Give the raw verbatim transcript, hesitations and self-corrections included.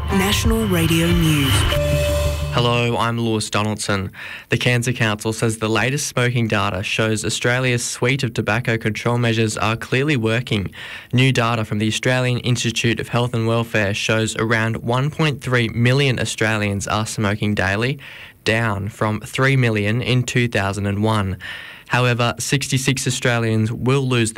National Radio News. Hello, I'm Lewis Donaldson. The Cancer Council says the latest smoking data shows Australia's suite of tobacco control measures are clearly working. New data from the Australian Institute of Health and Welfare shows around one point three million Australians are smoking daily, down from three million in two thousand one. However, sixty-six Australians will lose